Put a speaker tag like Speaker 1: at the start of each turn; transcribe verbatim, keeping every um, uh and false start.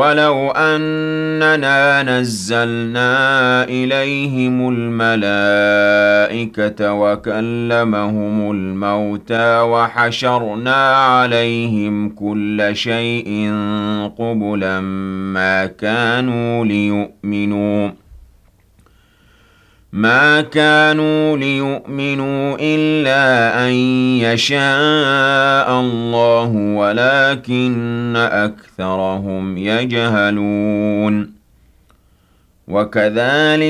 Speaker 1: وَلَوْ أَنَّنَا نَزَّلْنَا إِلَيْهِمُ الْمَلَائِكَةَ وَكَلَّمَهُمُ الْمَوْتَىٰ وَحَشَرْنَا عَلَيْهِمْ كُلَّ شَيْءٍ قُبُلًا مَّا كَانُوا لِيُؤْمِنُوا مَا كَانُوا لِيُؤْمِنُوا إِلَّا أَن يَشَاءَ اللَّهُ وَلَٰكِنَّ أَكْثَرَهُمْ يَجْهَلُونَ وَكَذَٰلِكَ